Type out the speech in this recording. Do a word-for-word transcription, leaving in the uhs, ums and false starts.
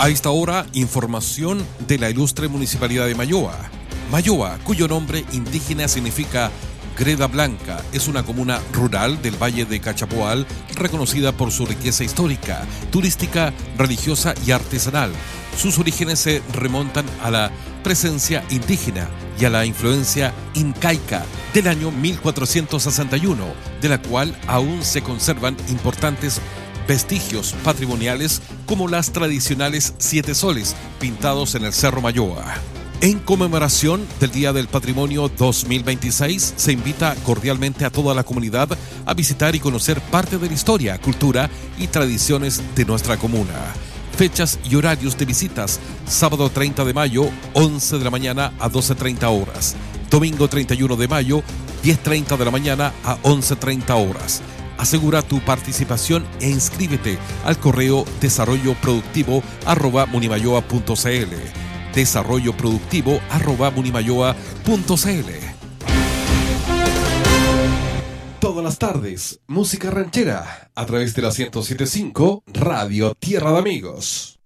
A esta hora, información de la ilustre Municipalidad de Mayoa. Mayoa, cuyo nombre indígena significa Greda Blanca, es una comuna rural del Valle de Cachapoal, reconocida por su riqueza histórica, turística, religiosa y artesanal. Sus orígenes se remontan a la presencia indígena y a la influencia incaica del año mil cuatrocientos sesenta y uno, de la cual aún se conservan importantes vestigios patrimoniales como las tradicionales siete soles pintados en el Cerro Mayoa. En conmemoración del Día del Patrimonio dos mil veintiséis, se invita cordialmente a toda la comunidad a visitar y conocer parte de la historia, cultura y tradiciones de nuestra comuna. Fechas y horarios de visitas: sábado treinta de mayo, once de la mañana a doce treinta horas. Domingo treinta y uno de mayo, diez treinta de la mañana a once treinta horas. Asegura tu participación e inscríbete al correo desarrollo productivo arroba munimayoa punto cl. desarrollo productivo arroba munimayoa punto cl. Todas las tardes, música ranchera a través de la ciento siete punto cinco Radio Tierra de Amigos.